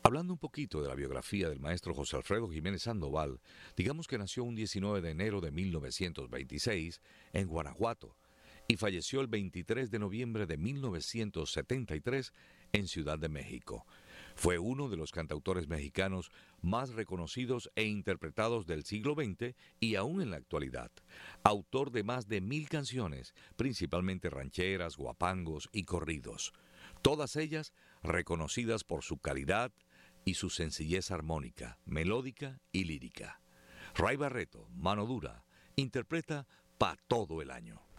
Hablando un poquito de la biografía del maestro José Alfredo Jiménez Sandoval, digamos que nació un 19 de enero de 1926 en Guanajuato y falleció el 23 de noviembre de 1973 en Ciudad de México. Fue uno de los cantautores mexicanos más reconocidos e interpretados del siglo XX y aún en la actualidad. Autor de más de 1000 canciones, principalmente rancheras, guapangos y corridos. Todas ellas reconocidas por su calidad y su sencillez armónica, melódica y lírica. Ray Barreto, Mano Dura, interpreta Pa' todo el año.